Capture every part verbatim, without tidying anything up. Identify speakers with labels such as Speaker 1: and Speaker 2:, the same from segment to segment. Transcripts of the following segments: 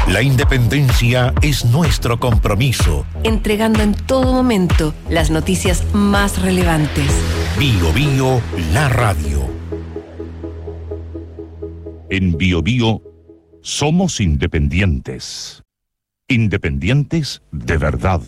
Speaker 1: La independencia es nuestro compromiso.
Speaker 2: Entregando en todo momento las noticias más relevantes.
Speaker 1: Bio Bio, la radio.
Speaker 3: En Bio Bio somos independientes. Independientes de verdad.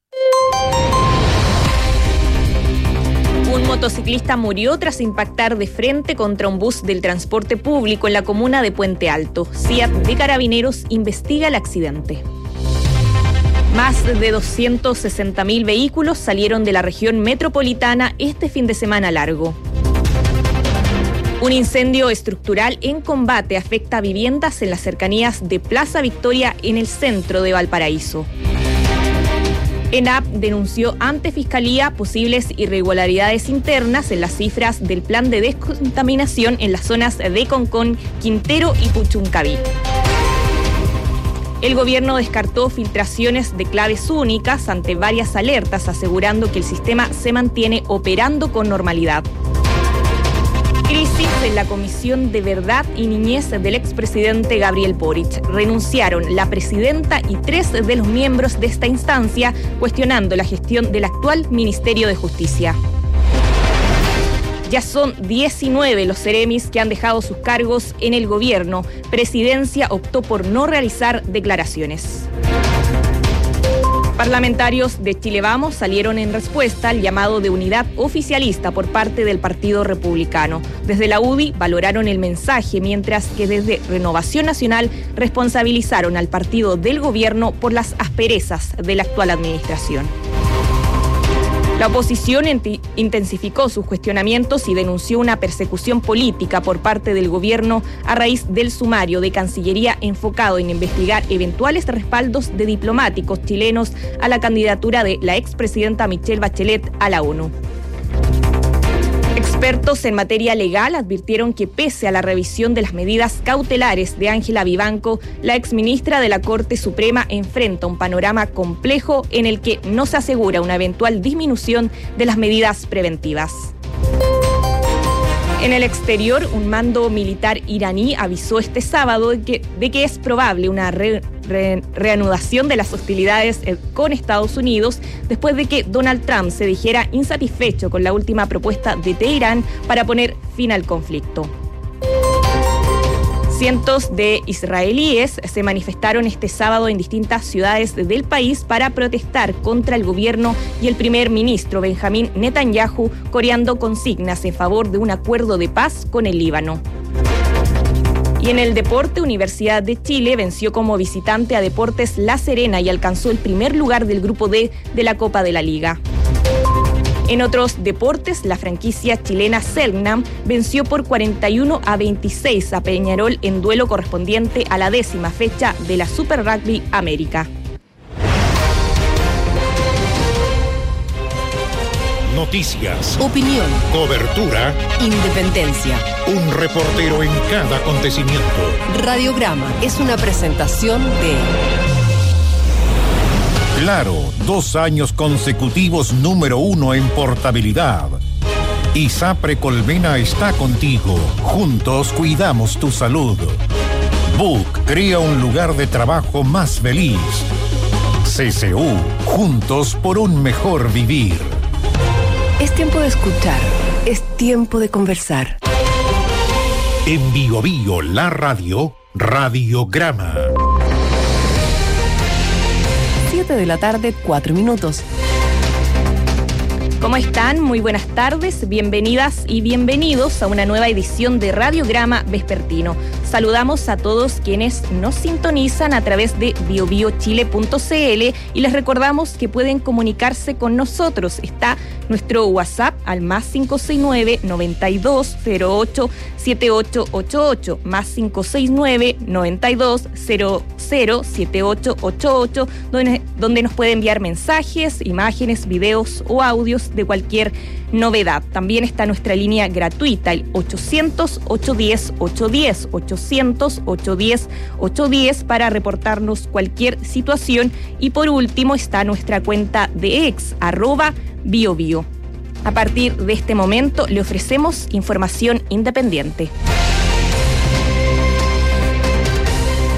Speaker 4: Un motociclista murió tras impactar de frente contra un bus del transporte público en la comuna de Puente Alto. C I A T de Carabineros investiga el accidente. Más de doscientos sesenta mil vehículos salieron de la región metropolitana este fin de semana largo. Un incendio estructural en combate afecta a viviendas en las cercanías de Plaza Victoria en el centro de Valparaíso. ENAP denunció ante Fiscalía posibles irregularidades internas en las cifras del plan de descontaminación en las zonas de Concón, Quintero y Puchuncaví. El gobierno descartó filtraciones de claves únicas ante varias alertas, asegurando que el sistema se mantiene operando con normalidad. Crisis en la Comisión de Verdad y Niñez del expresidente Gabriel Boric. Renunciaron la presidenta y tres de los miembros de esta instancia, cuestionando la gestión del actual Ministerio de Justicia. Ya son diecinueve los seremis que han dejado sus cargos en el gobierno. Presidencia optó por no realizar declaraciones. Parlamentarios de Chile Vamos salieron en respuesta al llamado de unidad oficialista por parte del Partido Republicano. Desde la U D I valoraron el mensaje, mientras que desde Renovación Nacional responsabilizaron al partido del gobierno por las asperezas de la actual administración. La oposición intensificó sus cuestionamientos y denunció una persecución política por parte del gobierno a raíz del sumario de Cancillería enfocado en investigar eventuales respaldos de diplomáticos chilenos a la candidatura de la expresidenta Michelle Bachelet a la ONU. Expertos en materia legal advirtieron que pese a la revisión de las medidas cautelares de Ángela Vivanco, la exministra de la Corte Suprema enfrenta un panorama complejo en el que no se asegura una eventual disminución de las medidas preventivas. En el exterior, un mando militar iraní avisó este sábado de que, de que es probable una re, re, reanudación de las hostilidades con Estados Unidos después de que Donald Trump se dijera insatisfecho con la última propuesta de Teherán para poner fin al conflicto. Cientos de israelíes se manifestaron este sábado en distintas ciudades del país para protestar contra el gobierno y el primer ministro Benjamín Netanyahu, coreando consignas en favor de un acuerdo de paz con el Líbano. Y en el deporte, Universidad de Chile venció como visitante a Deportes La Serena y alcanzó el primer lugar del grupo D de la Copa de la Liga. En otros deportes, la franquicia chilena Selknam venció por cuarenta y uno a veintiséis a Peñarol en duelo correspondiente a la décima fecha de la Super Rugby América.
Speaker 1: Noticias,
Speaker 2: opinión,
Speaker 1: cobertura,
Speaker 2: independencia.
Speaker 1: Un reportero en cada acontecimiento.
Speaker 2: Radiograma es una presentación de...
Speaker 1: Claro, dos años consecutivos número uno en portabilidad. ISAPRE Colmena está contigo. Juntos cuidamos tu salud. Book crea un lugar de trabajo más feliz. C C U, juntos por un mejor vivir.
Speaker 2: Es tiempo de escuchar, es tiempo de conversar.
Speaker 1: En Bio Bio, la radio, Radiograma.
Speaker 2: siete de la tarde, cuatro minutos.
Speaker 4: ¿Cómo están? Muy buenas tardes, bienvenidas y bienvenidos a una nueva edición de Radiograma Vespertino. Saludamos a todos quienes nos sintonizan a través de bio bio chile punto c l y les recordamos que pueden comunicarse con nosotros. Está nuestro WhatsApp al más cinco seis nueve, noventa y dos, cero ocho, siete ocho ocho ocho, más cinco seis nueve, noventa y dos, cero cero, siete ocho ocho ocho, donde, donde nos puede enviar mensajes, imágenes, videos o audios de cualquier novedad. También está nuestra línea gratuita, el ochocientos, ochocientos diez, ochocientos diez, ochocientos, ochocientos diez, ochocientos diez para reportarnos cualquier situación. Y por último está nuestra cuenta de ex, arroba biobio. A partir de este momento le ofrecemos información independiente.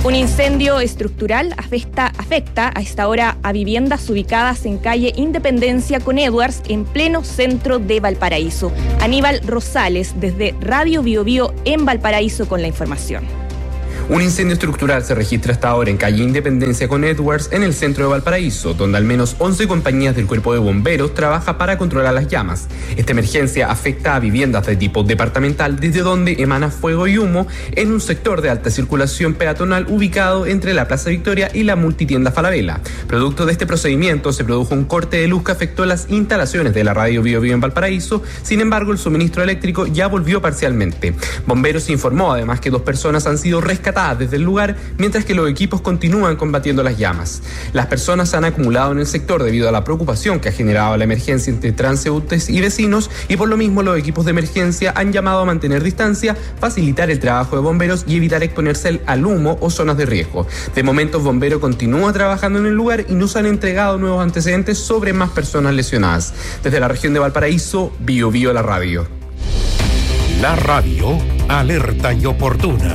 Speaker 4: Un incendio estructural afecta, afecta a esta hora a viviendas ubicadas en calle Independencia con Edwards, en pleno centro de Valparaíso. Aníbal Rosales, desde Radio Bio Bio en Valparaíso, con la información.
Speaker 5: Un incendio estructural se registra hasta ahora en calle Independencia con Edwards, en el centro de Valparaíso, donde al menos once compañías del Cuerpo de Bomberos trabajan para controlar las llamas. Esta emergencia afecta a viviendas de tipo departamental, desde donde emana fuego y humo en un sector de alta circulación peatonal ubicado entre la Plaza Victoria y la multitienda Falabella. Producto de este procedimiento se produjo un corte de luz que afectó las instalaciones de la Radio Bio Bio en Valparaíso. Sin embargo, el suministro eléctrico ya volvió parcialmente. Bomberos informó además que dos personas han sido rescatadas desde el lugar, mientras que los equipos continúan combatiendo las llamas. Las personas se han acumulado en el sector debido a la preocupación que ha generado la emergencia entre transeúntes y vecinos, y por lo mismo los equipos de emergencia han llamado a mantener distancia, facilitar el trabajo de bomberos y evitar exponerse al humo o zonas de riesgo. De momento, Bombero continúa trabajando en el lugar y nos han entregado nuevos antecedentes sobre más personas lesionadas. Desde la región de Valparaíso, Bio Bio la radio.
Speaker 1: La radio alerta y oportuna.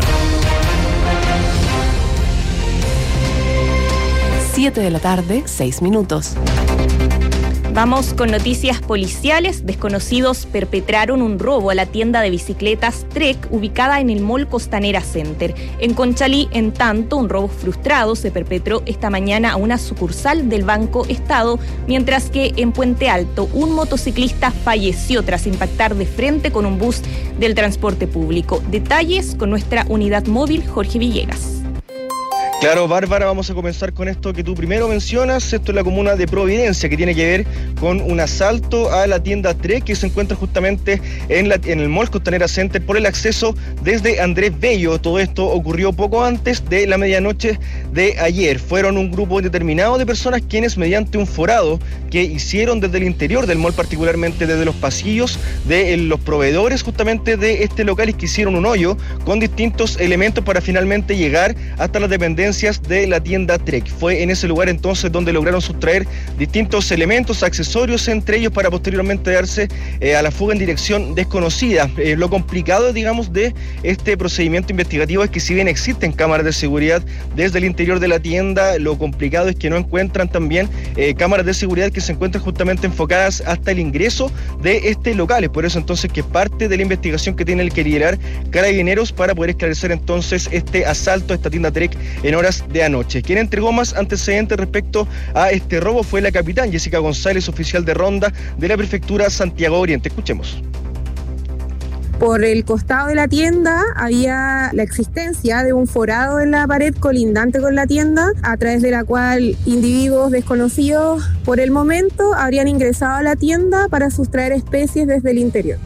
Speaker 2: siete de la tarde, seis minutos.
Speaker 4: Vamos con noticias policiales. Desconocidos perpetraron un robo a la tienda de bicicletas Trek, ubicada en el Mall Costanera Center. En Conchalí, en tanto, un robo frustrado se perpetró esta mañana a una sucursal del Banco Estado, mientras que en Puente Alto, un motociclista falleció tras impactar de frente con un bus del transporte público. Detalles con nuestra unidad móvil, Jorge Villegas.
Speaker 6: Claro, Bárbara, vamos a comenzar con esto que tú primero mencionas. Esto es la comuna de Providencia, que tiene que ver con un asalto a la tienda Trek, que se encuentra justamente en, la, en el Mall Costanera Center por el acceso desde Andrés Bello. Todo esto ocurrió poco antes de la medianoche de ayer. Fueron un grupo determinado de personas quienes, mediante un forado que hicieron desde el interior del mall, particularmente desde los pasillos de los proveedores justamente de este local, y que hicieron un hoyo con distintos elementos para finalmente llegar hasta las dependencias de la tienda Trek. Fue en ese lugar entonces donde lograron sustraer distintos elementos, accesorios, entre ellos, para posteriormente darse eh, a la fuga en dirección desconocida. Eh, lo complicado, digamos, de este procedimiento investigativo es que, si bien existen cámaras de seguridad desde el interior de la tienda, lo complicado es que no encuentran también eh, cámaras de seguridad que se encuentran justamente enfocadas hasta el ingreso de este local. Es por eso entonces que parte de la investigación que tiene que liderar Carabineros para poder esclarecer entonces este asalto a esta tienda Trek en horas de anoche. Quien entregó más antecedentes respecto a este robo fue la capitán Jessica González, oficial de ronda de la prefectura Santiago Oriente. Escuchemos.
Speaker 7: Por el costado de la tienda había la existencia de un forado en la pared colindante con la tienda, a través de la cual individuos desconocidos por el momento habrían ingresado a la tienda para sustraer especies desde el interior.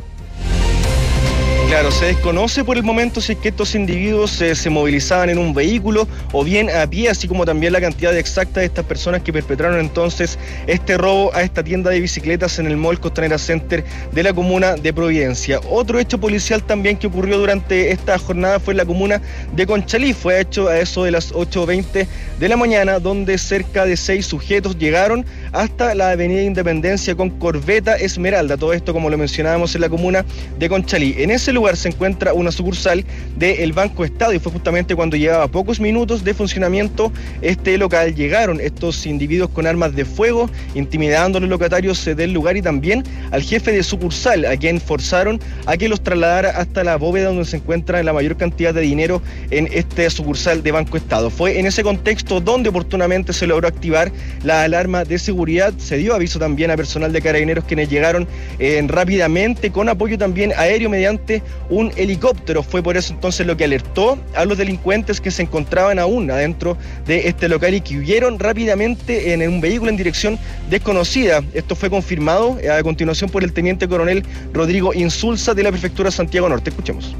Speaker 6: Claro, se desconoce por el momento si es que estos individuos eh, se movilizaban en un vehículo o bien a pie, así como también la cantidad exacta de estas personas que perpetraron entonces este robo a esta tienda de bicicletas en el Mall Costanera Center de la comuna de Providencia. Otro hecho policial también que ocurrió durante esta jornada fue en la comuna de Conchalí. Fue hecho a eso de las ocho veinte de la mañana, donde cerca de seis sujetos llegaron hasta la avenida Independencia con Corbeta Esmeralda. Todo esto, como lo mencionábamos, en la comuna de Conchalí. En ese lugar se encuentra una sucursal del Banco Estado, y fue justamente cuando llevaba pocos minutos de funcionamiento este local. Llegaron estos individuos con armas de fuego, intimidando a los locatarios del lugar y también al jefe de sucursal, a quien forzaron a que los trasladara hasta la bóveda donde se encuentra la mayor cantidad de dinero en esta sucursal de Banco Estado. Fue en ese contexto donde oportunamente se logró activar la alarma de seguridad. Se dio aviso también a personal de Carabineros, quienes llegaron eh, rápidamente con apoyo también aéreo mediante un helicóptero. Fue por eso entonces lo que alertó a los delincuentes que se encontraban aún adentro de este local y que huyeron rápidamente en un vehículo en dirección desconocida. Esto fue confirmado a continuación por el teniente coronel Rodrigo Insulza, de la prefectura Santiago Norte. Escuchemos.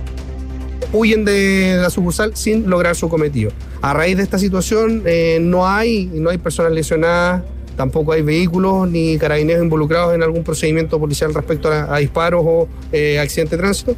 Speaker 8: Huyen de la sucursal sin lograr su cometido. A raíz de esta situación eh, no hay, no hay personas lesionadas, tampoco hay vehículos ni carabineros involucrados en algún procedimiento policial respecto a, a disparos o eh, accidente de tránsito.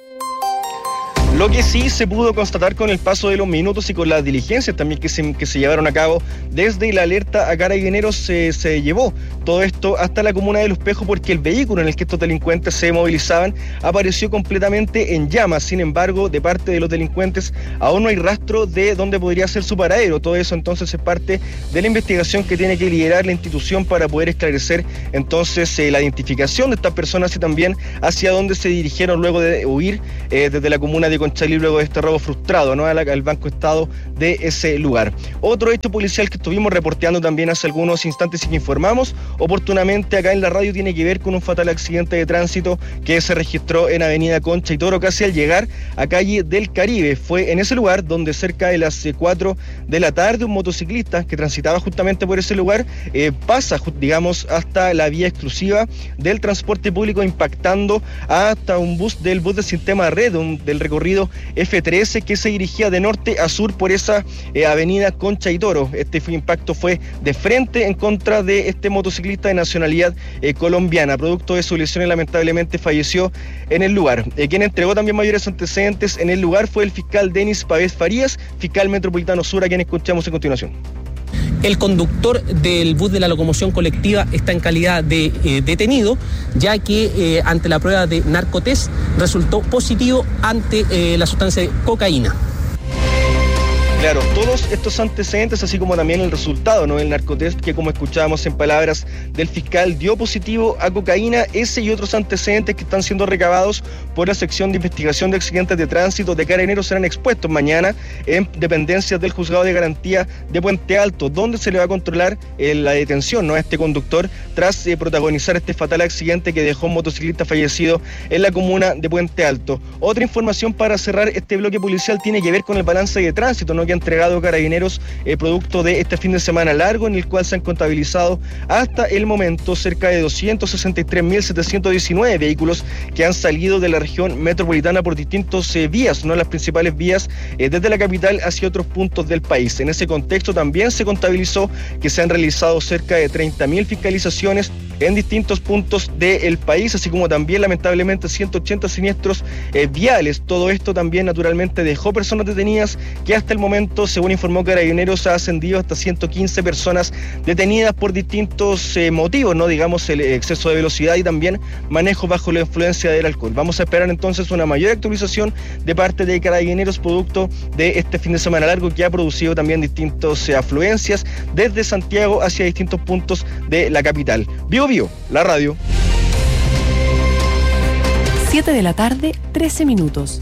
Speaker 6: Lo que sí se pudo constatar con el paso de los minutos y con las diligencias también que se, que se llevaron a cabo desde la alerta a Carabineros, se, se llevó todo esto hasta la comuna de Los Pejos, porque el vehículo en el que estos delincuentes se movilizaban apareció completamente en llamas. Sin embargo, de parte de los delincuentes aún no hay rastro de dónde podría ser su paradero. Todo eso entonces es parte de la investigación que tiene que liderar la institución para poder esclarecer entonces eh, la identificación de estas personas y también hacia dónde se dirigieron luego de huir eh, desde la comuna de Conchalí luego de este robo frustrado, ¿no?, al, al Banco Estado de ese lugar. Otro hecho policial que estuvimos reporteando también hace algunos instantes y que informamos oportunamente acá en la radio tiene que ver con un fatal accidente de tránsito que se registró en Avenida Concha y Toro casi al llegar a calle del Caribe. Fue en ese lugar donde cerca de las cuatro de la tarde un motociclista que transitaba justamente por ese lugar eh, pasa, digamos, hasta la vía exclusiva del transporte público, impactando hasta un bus del bus de Sistema Red, un, del recorrido F trece que se dirigía de norte a sur por esa eh, avenida Concha y Toro. Este fue, impacto fue de frente en contra de este motociclista de nacionalidad eh, colombiana. Producto de sus lesiones, lamentablemente falleció en el lugar. Eh, quien entregó también mayores antecedentes en el lugar fue el fiscal Denis Pavés Farías, fiscal metropolitano sur, a quien escuchamos a continuación.
Speaker 9: El conductor del bus de la locomoción colectiva está en calidad de eh, detenido, ya que eh, ante la prueba de narcotest resultó positivo ante eh, la sustancia de cocaína.
Speaker 6: Claro, todos estos antecedentes, así como también el resultado, ¿no?, del narcotest, que como escuchábamos en palabras del fiscal, dio positivo a cocaína, ese y otros antecedentes que están siendo recabados por la sección de investigación de accidentes de tránsito de Carabineros serán expuestos mañana en dependencias del Juzgado de Garantía de Puente Alto, donde se le va a controlar eh, la detención, ¿no?, a este conductor tras eh, protagonizar este fatal accidente que dejó un motociclista fallecido en la comuna de Puente Alto. Otra información para cerrar este bloque policial tiene que ver con el balance de tránsito, ¿no?, que ha entregado Carabineros eh, producto de este fin de semana largo, en el cual se han contabilizado hasta el momento cerca de doscientos sesenta y tres mil setecientos diecinueve vehículos que han salido de la región metropolitana por distintos eh, vías, no las principales vías eh, desde la capital hacia otros puntos del país. En ese contexto también se contabilizó que se han realizado cerca de treinta mil fiscalizaciones en distintos puntos del país, así como también lamentablemente ciento ochenta siniestros eh, viales. Todo esto también naturalmente dejó personas detenidas, que hasta el momento, según informó Carabineros, ha ascendido hasta ciento quince personas detenidas por distintos eh, motivos, no digamos el exceso de velocidad y también manejo bajo la influencia del alcohol. Vamos a esperar entonces una mayor actualización de parte de Carabineros producto de este fin de semana largo que ha producido también distintas eh, afluencias desde Santiago hacia distintos puntos de la capital. Bio Bio, la radio.
Speaker 2: siete de la tarde, trece minutos.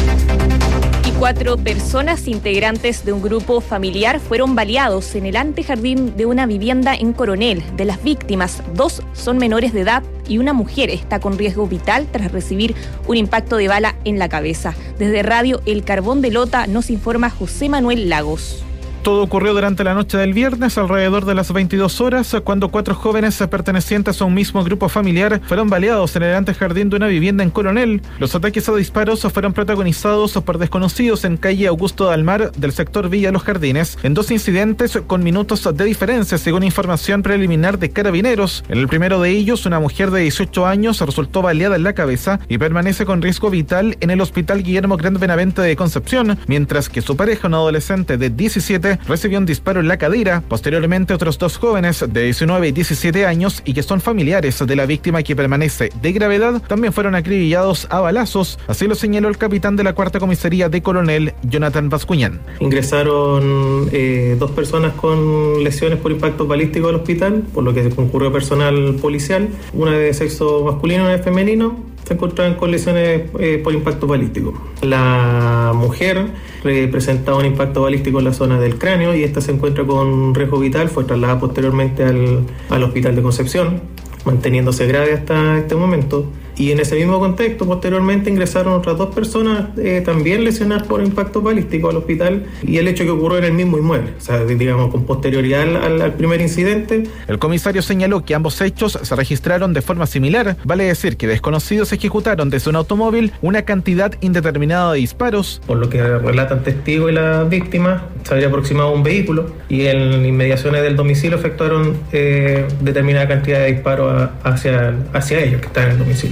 Speaker 4: Cuatro personas integrantes de un grupo familiar fueron baleados en el antejardín de una vivienda en Coronel. De las víctimas, dos son menores de edad y una mujer está con riesgo vital tras recibir un impacto de bala en la cabeza. Desde Radio El Carbón de Lota nos informa José Manuel Lagos.
Speaker 10: Todo ocurrió durante la noche del viernes, alrededor de las veintidós horas, cuando cuatro jóvenes pertenecientes a un mismo grupo familiar fueron baleados en el antejardín de una vivienda en Coronel. Los ataques a disparos fueron protagonizados por desconocidos en calle Augusto Dalmar del sector Villa Los Jardines, en dos incidentes con minutos de diferencia, según información preliminar de Carabineros. En el primero de ellos, una mujer de dieciocho años resultó baleada en la cabeza y permanece con riesgo vital en el Hospital Guillermo Grant Benavente de Concepción, mientras que su pareja, un adolescente de diecisiete, recibió un disparo en la cadera. Posteriormente, otros dos jóvenes de diecinueve y diecisiete años y que son familiares de la víctima, que permanece de gravedad, también fueron acribillados a balazos. Así lo señaló el capitán de la cuarta comisaría de Coronel, Jonathan Bascuñán.
Speaker 11: Ingresaron eh, dos personas con lesiones por impactos balísticos al hospital, por lo que concurrió personal policial, una de sexo masculino y una de femenino. Se encontraban con lesiones eh, por impacto balístico. La mujer eh, presentaba un impacto balístico en la zona del cráneo y esta se encuentra con riesgo vital. Fue trasladada posteriormente al, al hospital de Concepción, manteniéndose grave hasta este momento. Y en ese mismo contexto, posteriormente ingresaron otras dos personas eh, también lesionadas por impacto balístico al hospital, y el hecho que ocurrió en el mismo inmueble, o sea, digamos, con posterioridad al, al primer incidente.
Speaker 10: El comisario señaló que ambos hechos se registraron de forma similar, vale decir que desconocidos ejecutaron desde un automóvil una cantidad indeterminada de disparos.
Speaker 11: Por lo que relatan testigos y las víctimas, se había aproximado un vehículo y en inmediaciones del domicilio efectuaron eh, determinada cantidad de disparos a, hacia, hacia ellos que están en el domicilio.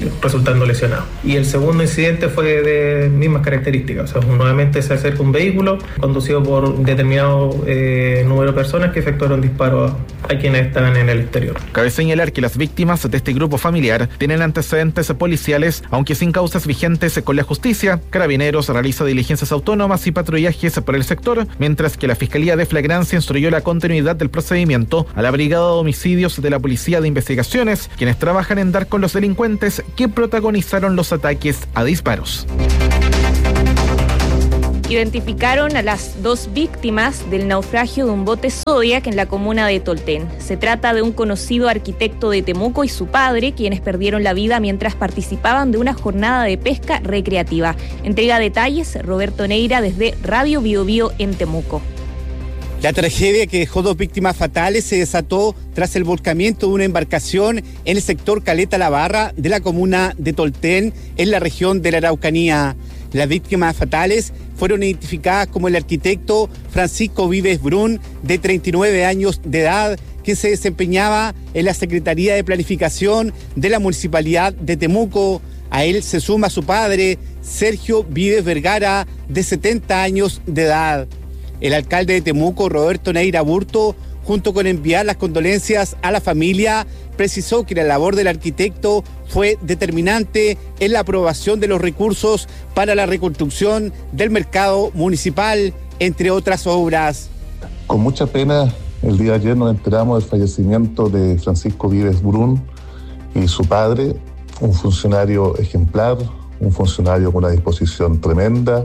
Speaker 11: resultando lesionado. Y el segundo incidente fue de mismas características, o sea, nuevamente se acerca un vehículo conducido por un determinado eh, número de personas que efectuaron disparos a quienes estaban en el exterior.
Speaker 10: Cabe señalar que las víctimas de este grupo familiar tienen antecedentes policiales, aunque sin causas vigentes con la justicia. Carabineros realiza diligencias autónomas y patrullajes por el sector, mientras que la Fiscalía de Flagrancia instruyó la continuidad del procedimiento a la Brigada de Homicidios de la Policía de Investigaciones, quienes trabajan en dar con los delincuentes que protagonizaron los ataques a disparos.
Speaker 4: Identificaron a las dos víctimas del naufragio de un bote Zodiac en la comuna de Tolten. Se trata de un conocido arquitecto de Temuco y su padre, quienes perdieron la vida mientras participaban de una jornada de pesca recreativa. Entrega detalles Roberto Neira desde Radio Bio Bio en Temuco.
Speaker 12: La tragedia que dejó dos víctimas fatales se desató tras el volcamiento de una embarcación en el sector Caleta La Barra de la comuna de Tolten, en la región de la Araucanía. Las víctimas fatales fueron identificadas como el arquitecto Francisco Vives Brun, de treinta y nueve años de edad, que se desempeñaba en la Secretaría de Planificación de la Municipalidad de Temuco. A él se suma su padre, Sergio Vives Vergara, de setenta años de edad. El alcalde de Temuco, Roberto Neira Burto, junto con enviar las condolencias a la familia, precisó que la labor del arquitecto fue determinante en la aprobación de los recursos para la reconstrucción del mercado municipal, entre otras obras.
Speaker 13: Con mucha pena, el día de ayer nos enteramos del fallecimiento de Francisco Vives Brun y su padre, un funcionario ejemplar, un funcionario con una disposición tremenda,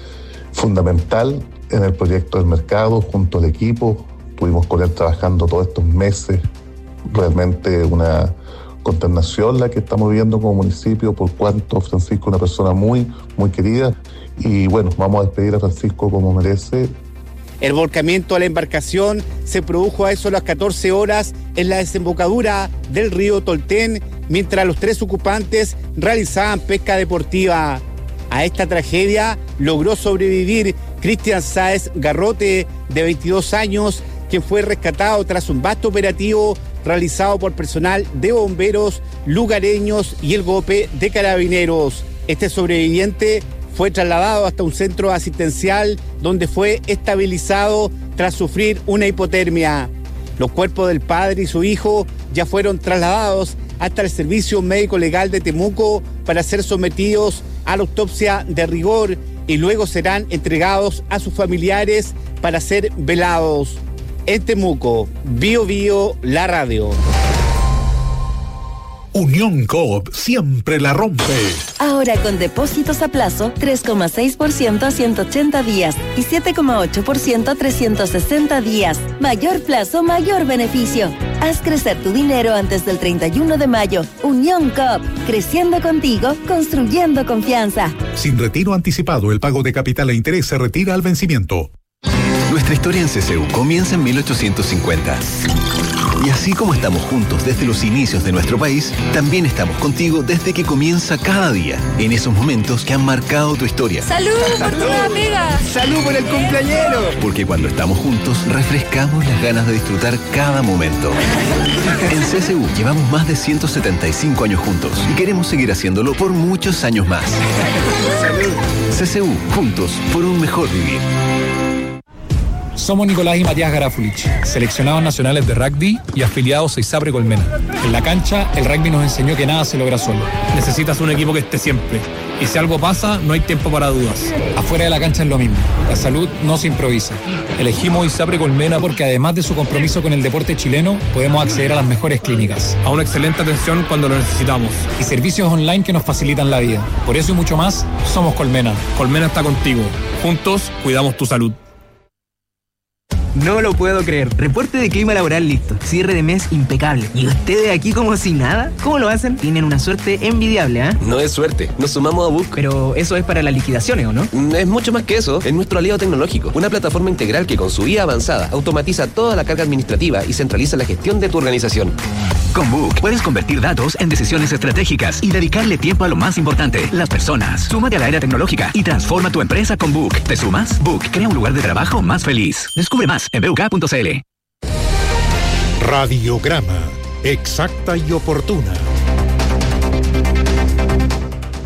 Speaker 13: fundamental en el proyecto del mercado, junto al equipo. Estuvimos con él trabajando todos estos meses. Realmente una consternación la que estamos viviendo como municipio, por cuanto Francisco es una persona muy, muy querida. Y bueno, vamos a despedir a Francisco como merece.
Speaker 12: El volcamiento a la embarcación se produjo a eso de las catorce horas en la desembocadura del río Tolten, mientras los tres ocupantes realizaban pesca deportiva. A esta tragedia logró sobrevivir Cristian Sáez Garrote, de veintidós años, quien fue rescatado tras un vasto operativo realizado por personal de bomberos, lugareños y el GOPE de Carabineros. Este sobreviviente fue trasladado hasta un centro asistencial donde fue estabilizado tras sufrir una hipotermia. Los cuerpos del padre y su hijo ya fueron trasladados hasta el Servicio Médico Legal de Temuco para ser sometidos a la autopsia de rigor y luego serán entregados a sus familiares para ser velados. En Temuco, Bio Bio, la radio.
Speaker 1: Unión Coop siempre la rompe.
Speaker 14: Ahora con depósitos a plazo, tres coma seis por ciento a ciento ochenta días y siete coma ocho por ciento a trescientos sesenta días. Mayor plazo, mayor beneficio. Haz crecer tu dinero antes del treinta y uno de mayo. Unión Coop, creciendo contigo, construyendo confianza.
Speaker 1: Sin retiro anticipado, el pago de capital e interés se retira al vencimiento.
Speaker 15: Nuestra historia en C C U comienza en mil ochocientos cincuenta. Y así como estamos juntos desde los inicios de nuestro país, también estamos contigo desde que comienza cada día, en esos momentos que han marcado tu historia.
Speaker 16: ¡Salud por tu nueva pega!
Speaker 12: ¡Salud por el cumpleañero!
Speaker 15: Porque cuando estamos juntos, refrescamos las ganas de disfrutar cada momento. En C C U llevamos más de ciento setenta y cinco años juntos y queremos seguir haciéndolo por muchos años más. ¡Salud! C C U, juntos por un mejor vivir.
Speaker 17: Somos Nicolás y Matías Garafulich, seleccionados nacionales de rugby y afiliados a ISAPRE Colmena. En la cancha, el rugby nos enseñó que nada se logra solo. Necesitas un equipo que esté siempre. Y si algo pasa, no hay tiempo para dudas. Afuera de la cancha es lo mismo. La salud no se improvisa. Elegimos ISAPRE Colmena porque además de su compromiso con el deporte chileno, podemos acceder a las mejores clínicas, a una excelente atención cuando lo necesitamos y servicios online que nos facilitan la vida. Por eso y mucho más, somos Colmena. Colmena está contigo. Juntos, cuidamos tu salud.
Speaker 18: No lo puedo creer. Reporte de clima laboral listo. Cierre de mes impecable. ¿Y ustedes aquí como si nada? ¿Cómo lo hacen? Tienen una suerte envidiable, ¿ah? ¿eh?
Speaker 19: No es suerte. Nos sumamos a Book.
Speaker 18: Pero eso es para las liquidaciones, ¿o no?
Speaker 19: Es mucho más que eso. Es nuestro aliado tecnológico. Una plataforma integral que con su I A avanzada automatiza toda la carga administrativa y centraliza la gestión de tu organización.
Speaker 20: Con Book puedes convertir datos en decisiones estratégicas y dedicarle tiempo a lo más importante, las personas. Súmate a la era tecnológica y transforma tu empresa con Book. ¿Te sumas? Book crea un lugar de trabajo más feliz. Descubre más en b u k punto c l.
Speaker 1: Radiograma, exacta y oportuna.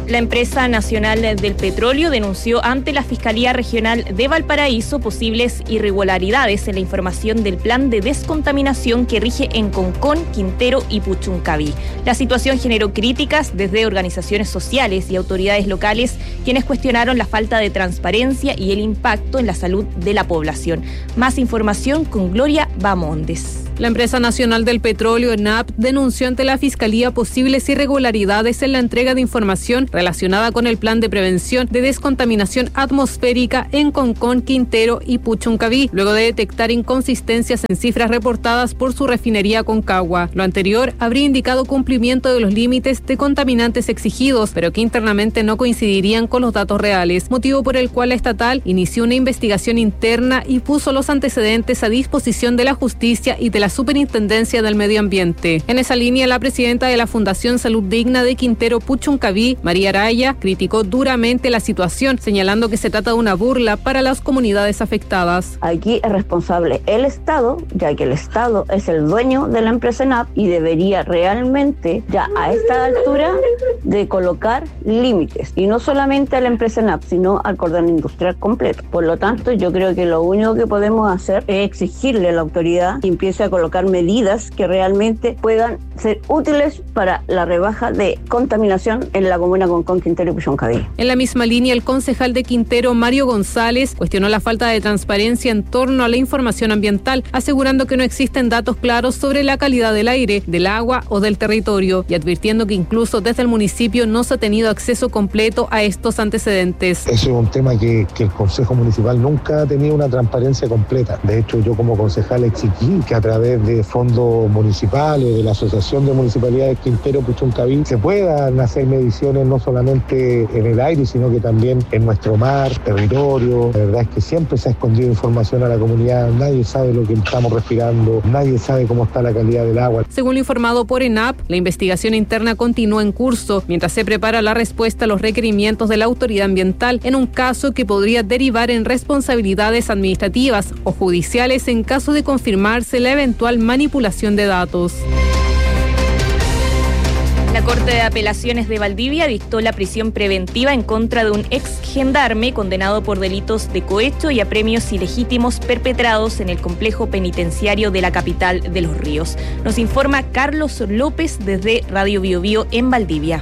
Speaker 4: La empresa nacional del petróleo denunció ante la Fiscalía Regional de Valparaíso posibles irregularidades en la información del plan de descontaminación que rige en Concón, Quintero y Puchuncaví. La situación generó críticas desde organizaciones sociales y autoridades locales, quienes cuestionaron la falta de transparencia y el impacto en la salud de la población. Más información con Gloria Bamondes.
Speaker 21: La empresa nacional del petróleo, ENAP, denunció ante la Fiscalía posibles irregularidades en la entrega de información relacionada con el plan de prevención de descontaminación atmosférica en Concón, Quintero y Puchuncaví, luego de detectar inconsistencias en cifras reportadas por su refinería Concagua. Lo anterior habría indicado cumplimiento de los límites de contaminantes exigidos, pero que internamente no coincidirían con los datos reales, motivo por el cual la estatal inició una investigación interna y puso los antecedentes a disposición de la justicia y de la Superintendencia del Medio Ambiente. En esa línea, la presidenta de la Fundación Salud Digna de Quintero Puchuncaví, María Araya, criticó duramente la situación, señalando que se trata de una burla para las comunidades afectadas.
Speaker 22: Aquí es responsable el Estado, ya que el Estado es el dueño de la empresa ENAP y debería realmente, ya a esta altura, de colocar límites. Y no solamente a la empresa ENAP, sino al cordón industrial completo. Por lo tanto, yo creo que lo único que podemos hacer es exigirle a la autoridad que empiece a colocar medidas que realmente puedan ser útiles para la rebaja de contaminación en la comuna Concón, Quintero y Puchuncaví.
Speaker 21: En la misma línea, el concejal de Quintero, Mario González, cuestionó la falta de transparencia en torno a la información ambiental, asegurando que no existen datos claros sobre la calidad del aire, del agua o del territorio, y advirtiendo que incluso desde el municipio no se ha tenido acceso completo a estos antecedentes.
Speaker 23: Ese es un tema que, que el Consejo Municipal nunca ha tenido una transparencia completa. De hecho, yo como concejal exigí que a través de fondos municipales, de la Asociación de Municipalidades Quintero Puchuncaví, se puedan hacer mediciones no solamente en el aire, sino que también en nuestro mar, territorio. La verdad es que siempre se ha escondido información a la comunidad, nadie sabe lo que estamos respirando, nadie sabe cómo está la calidad del agua.
Speaker 21: Según lo informado por ENAP, la investigación interna continúa en curso, mientras se prepara la respuesta a los requerimientos de la autoridad ambiental en un caso que podría derivar en responsabilidades administrativas o judiciales en caso de confirmarse la eventual manipulación de datos.
Speaker 4: La Corte de Apelaciones de Valdivia dictó la prisión preventiva en contra de un ex gendarme condenado por delitos de cohecho y apremios ilegítimos perpetrados en el complejo penitenciario de la capital de Los Ríos. Nos informa Carlos López desde Radio Biobío en Valdivia.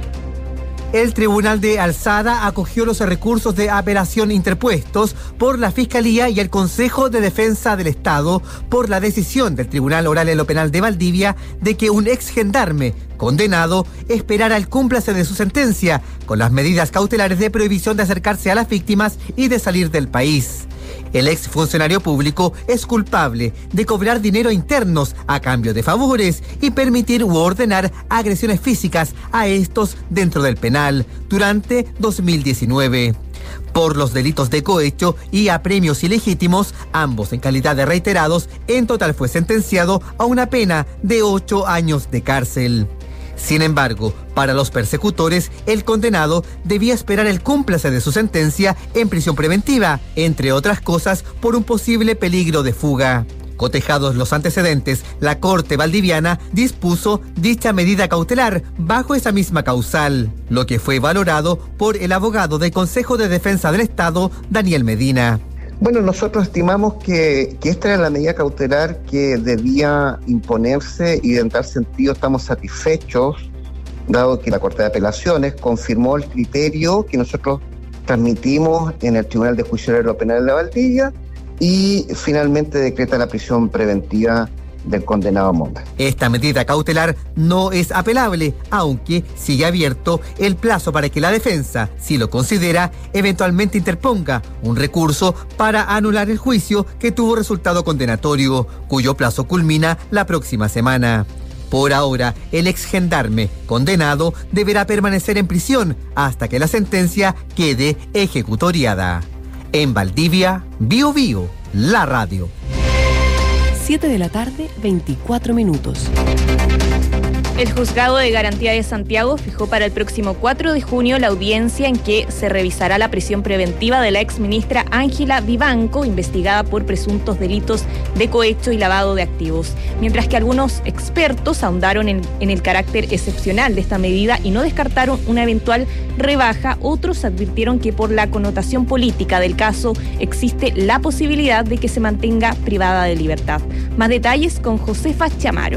Speaker 24: El Tribunal de Alzada acogió los recursos de apelación interpuestos por la Fiscalía y el Consejo de Defensa del Estado por la decisión del Tribunal Oral en lo Penal de Valdivia de que un ex gendarme condenado esperara el cúmplice de su sentencia con las medidas cautelares de prohibición de acercarse a las víctimas y de salir del país. El ex funcionario público es culpable de cobrar dinero a internos a cambio de favores y permitir u ordenar agresiones físicas a estos dentro del penal durante dos mil diecinueve. Por los delitos de cohecho y apremios ilegítimos, ambos en calidad de reiterados, en total fue sentenciado a una pena de ocho años de cárcel. Sin embargo, para los persecutores, el condenado debía esperar el cúmplice de su sentencia en prisión preventiva, entre otras cosas por un posible peligro de fuga. Cotejados los antecedentes, la Corte Valdiviana dispuso dicha medida cautelar bajo esa misma causal, lo que fue valorado por el abogado del Consejo de Defensa del Estado, Daniel Medina.
Speaker 25: Bueno, nosotros estimamos que, que esta era la medida cautelar que debía imponerse y en tal sentido estamos satisfechos, dado que la Corte de Apelaciones confirmó el criterio que nosotros transmitimos en el Tribunal de Juicio de lo Penal de Valdivia y finalmente decreta la prisión preventiva del condenado Monda.
Speaker 24: Esta medida cautelar no es apelable, aunque sigue abierto el plazo para que la defensa, si lo considera, eventualmente interponga un recurso para anular el juicio que tuvo resultado condenatorio, cuyo plazo culmina la próxima semana. Por ahora, el ex gendarme condenado deberá permanecer en prisión hasta que la sentencia quede ejecutoriada. En Valdivia, Bio Bio, la radio.
Speaker 2: siete de la tarde, veinticuatro minutos.
Speaker 4: El Juzgado de Garantía de Santiago fijó para el próximo cuatro de junio la audiencia en que se revisará la prisión preventiva de la exministra Ángela Vivanco, investigada por presuntos delitos de cohecho y lavado de activos. Mientras que algunos expertos ahondaron en, en el carácter excepcional de esta medida y no descartaron una eventual rebaja, otros advirtieron que por la connotación política del caso existe la posibilidad de que se mantenga privada de libertad. Más detalles con Josefa Chamaro.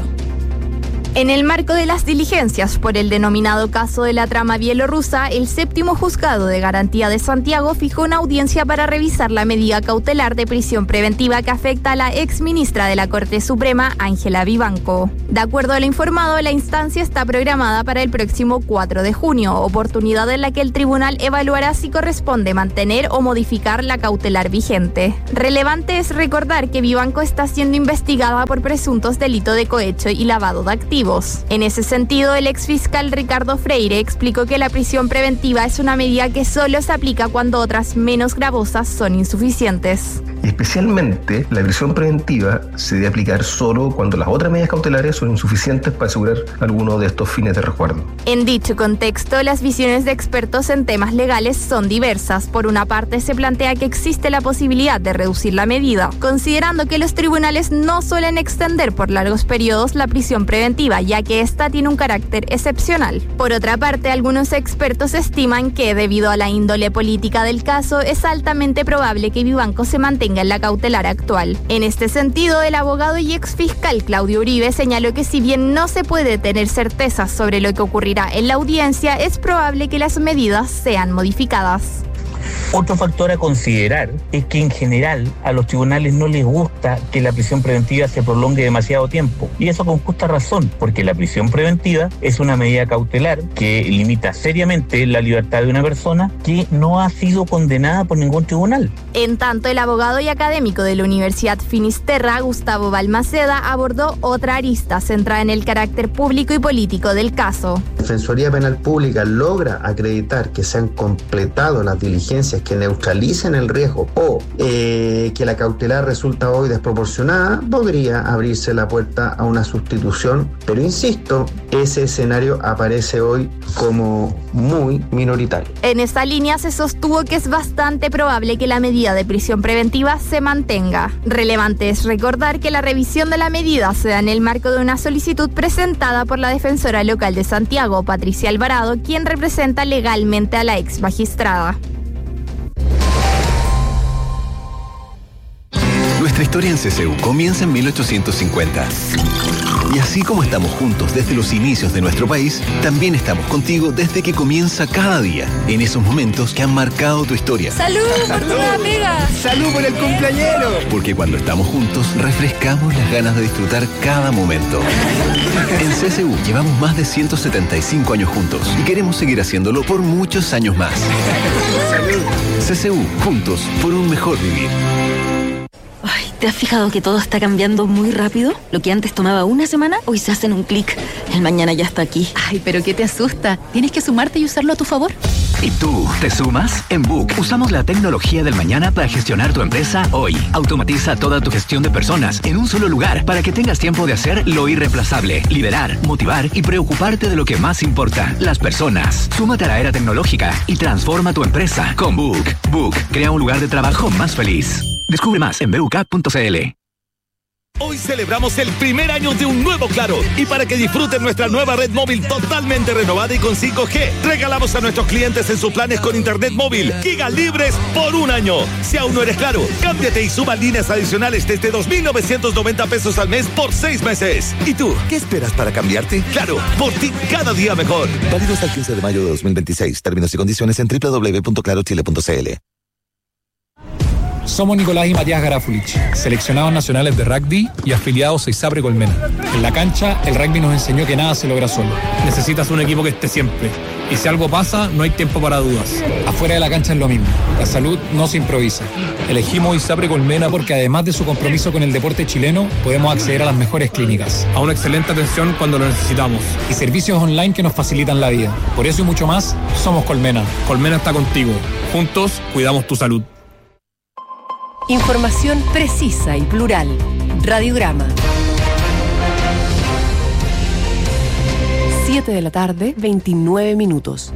Speaker 3: En el marco de las diligencias por el denominado caso de la trama bielorrusa, el séptimo Juzgado de Garantía de Santiago fijó una audiencia para revisar la medida cautelar de prisión preventiva que afecta a la exministra de la Corte Suprema, Ángela Vivanco. De acuerdo a lo informado, la instancia está programada para el próximo cuatro de junio, oportunidad en la que el tribunal evaluará si corresponde mantener o modificar la cautelar vigente. Relevante es recordar que Vivanco está siendo investigada por presuntos delitos de cohecho y lavado de activos. En ese sentido, el exfiscal Ricardo Freire explicó que la prisión preventiva es una medida que solo se aplica cuando otras menos gravosas son insuficientes.
Speaker 5: Especialmente, la prisión preventiva se debe aplicar solo cuando las otras medidas cautelares son insuficientes para asegurar alguno de estos fines de resguardo.
Speaker 3: En dicho contexto, las visiones de expertos en temas legales son diversas. Por una parte, se plantea que existe la posibilidad de reducir la medida, considerando que los tribunales no suelen extender por largos periodos la prisión preventiva, ya que esta tiene un carácter excepcional. Por otra parte, algunos expertos estiman que, debido a la índole política del caso, es altamente probable que Vivanco se mantenga en la cautelar actual. En este sentido, el abogado y exfiscal Claudio Uribe señaló que si bien no se puede tener certezas sobre lo que ocurrirá en la audiencia, es probable que las medidas sean modificadas.
Speaker 7: Otro factor a considerar es que en general a los tribunales no les gusta que la prisión preventiva se prolongue demasiado tiempo. Y eso con justa razón, porque la prisión preventiva es una medida cautelar que limita seriamente la libertad de una persona que no ha sido condenada por ningún tribunal.
Speaker 3: En tanto, el abogado y académico de la Universidad Finisterra, Gustavo Balmaceda, abordó otra arista centrada en el carácter público y político del caso.
Speaker 8: La Defensoría Penal Pública logra acreditar que se han completado las diligencias que neutralicen el riesgo o eh, que la cautelar resulta hoy desproporcionada, podría abrirse la puerta a una sustitución, pero insisto, ese escenario aparece hoy como muy minoritario.
Speaker 3: En esta línea se sostuvo que es bastante probable que la medida de prisión preventiva se mantenga. Relevante es recordar que la revisión de la medida se da en el marco de una solicitud presentada por la defensora local de Santiago, Patricia Alvarado, quien representa legalmente a la ex magistrada.
Speaker 15: Nuestra historia en C C U comienza en mil ochocientos cincuenta. Y así como estamos juntos desde los inicios de nuestro país, también estamos contigo desde que comienza cada día, en esos momentos que han marcado tu historia.
Speaker 16: ¡Salud por tu amiga!
Speaker 12: ¡Salud por el cumpleañero!
Speaker 15: Porque cuando estamos juntos, refrescamos las ganas de disfrutar cada momento. En C C U llevamos más de ciento setenta y cinco años juntos y queremos seguir haciéndolo por muchos años más. ¡Salud! C C U, juntos por un mejor vivir.
Speaker 9: Ay, ¿te has fijado que todo está cambiando muy rápido? Lo que antes tomaba una semana, hoy se hace en un clic. El mañana ya está aquí.
Speaker 26: Ay, pero ¿qué te asusta? Tienes que sumarte y usarlo a tu favor.
Speaker 20: ¿Y tú, te sumas? En Book usamos la tecnología del mañana para gestionar tu empresa hoy. Automatiza toda tu gestión de personas en un solo lugar para que tengas tiempo de hacer lo irreemplazable, liderar, motivar y preocuparte de lo que más importa, las personas. Súmate a la era tecnológica y transforma tu empresa con Book. Book crea un lugar de trabajo más feliz. Descubre más en b u k punto c l.
Speaker 27: Hoy celebramos el primer año de un nuevo Claro y para que disfruten nuestra nueva red móvil totalmente renovada y con cinco G, regalamos a nuestros clientes en sus planes con internet móvil gigas libres por un año. Si aún no eres Claro, cámbiate y suma líneas adicionales desde dos mil novecientos noventa pesos al mes por seis meses. ¿Y tú, qué esperas para cambiarte? Claro, por ti cada día mejor.
Speaker 28: Válido hasta el quince de mayo de dos mil veintiséis. Términos y condiciones en doble u doble u doble u punto claro chile punto c l.
Speaker 17: Somos Nicolás y Matías Garafulich, seleccionados nacionales de rugby y afiliados a ISAPRE Colmena. En la cancha, el rugby nos enseñó que nada se logra solo. Necesitas un equipo que esté siempre. Y si algo pasa, no hay tiempo para dudas. Afuera de la cancha es lo mismo. La salud no se improvisa. Elegimos ISAPRE Colmena porque además de su compromiso con el deporte chileno, podemos acceder a las mejores clínicas, a una excelente atención cuando lo necesitamos y servicios online que nos facilitan la vida. Por eso y mucho más, somos Colmena. Colmena está contigo. Juntos, cuidamos tu salud.
Speaker 2: Información precisa y plural. Radiograma. siete de la tarde, veintinueve minutos.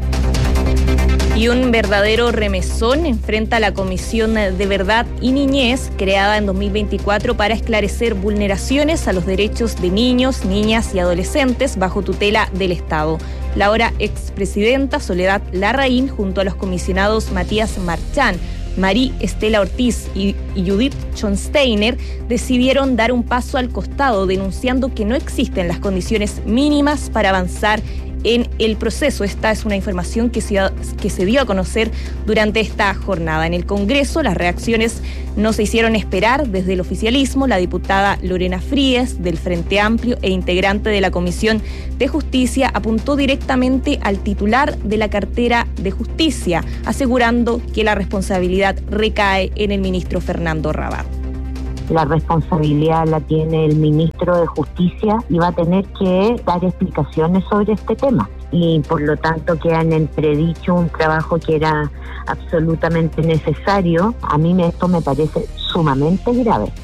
Speaker 4: Y un verdadero remesón enfrenta a la Comisión de Verdad y Niñez, creada en dos mil veinticuatro para esclarecer vulneraciones a los derechos de niños, niñas y adolescentes bajo tutela del Estado. La ahora expresidenta Soledad Larraín, junto a los comisionados Matías Marchán, María Estela Ortiz y Judith Schonsteiner, decidieron dar un paso al costado, denunciando que no existen las condiciones mínimas para avanzar en el proceso. Esta es una información que se, que se dio a conocer durante esta jornada. En el Congreso, las reacciones no se hicieron esperar. Desde el oficialismo, la diputada Lorena Fríes, del Frente Amplio e integrante de la Comisión de Justicia, apuntó directamente al titular de la cartera de Justicia, asegurando que la responsabilidad recae en el ministro Fernando Rabat.
Speaker 1: La responsabilidad la tiene el ministro de Justicia y va a tener que dar explicaciones sobre este tema. Y por lo tanto queda en entredicho un trabajo que era absolutamente necesario. A mí esto me parece sumamente grave.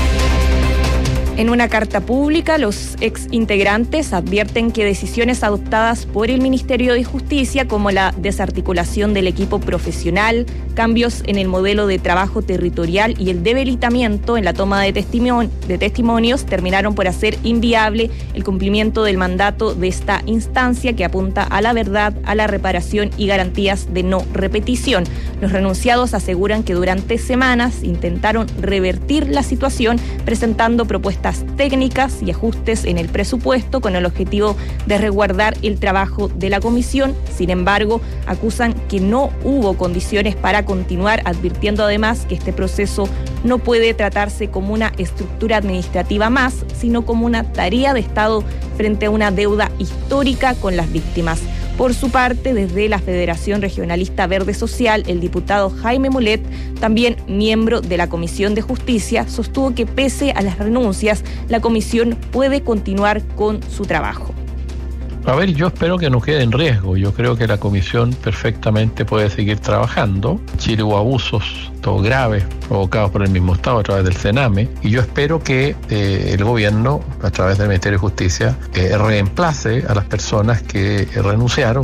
Speaker 4: En una carta pública, los ex integrantes advierten que decisiones adoptadas por el Ministerio de Justicia, como la desarticulación del equipo profesional, cambios en el modelo de trabajo territorial y el debilitamiento en la toma de, testimo- de testimonios, terminaron por hacer inviable el cumplimiento del mandato de esta instancia, que apunta a la verdad, a la reparación y garantías de no repetición. Los renunciados aseguran que durante semanas intentaron revertir la situación, presentando propuestas técnicas y ajustes en el presupuesto con el objetivo de resguardar el trabajo de la comisión. Sin embargo, acusan que no hubo condiciones para continuar, advirtiendo además que este proceso no puede tratarse como una estructura administrativa más, sino como una tarea de Estado frente a una deuda histórica con las víctimas. Por su parte, desde la Federación Regionalista Verde Social, el diputado Jaime Mulet, también miembro de la Comisión de Justicia, sostuvo que pese a las renuncias, la comisión puede continuar con su trabajo.
Speaker 6: A ver, yo espero que no quede en riesgo. Yo creo que la comisión perfectamente puede seguir trabajando. En Chile hubo abusos, todos graves, provocados por el mismo Estado a través del CENAME, y yo espero que eh, el gobierno, a través del Ministerio de Justicia, eh, reemplace a las personas que eh, renunciaron.